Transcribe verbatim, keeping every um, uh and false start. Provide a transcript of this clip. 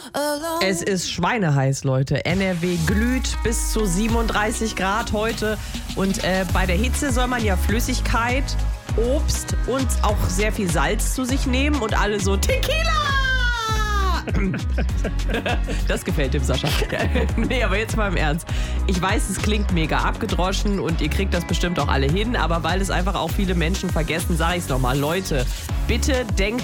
Es ist schweineheiß, Leute. N R W glüht bis zu siebenunddreißig Grad heute. Und äh, bei der Hitze soll man ja Flüssigkeit, Obst und auch sehr viel Salz zu sich nehmen. Und alle so, Tequila! Das gefällt dem Sascha. Nee, aber jetzt mal im Ernst. Ich weiß, es klingt mega abgedroschen und ihr kriegt das bestimmt auch alle hin. Aber weil es einfach auch viele Menschen vergessen, sage ich es nochmal. Leute, bitte denkt